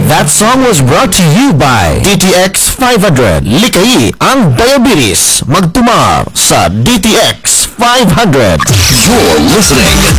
That song was brought to you by DTX 500. Likay ang diabetes. Magtumar sa DTX 500. You're listening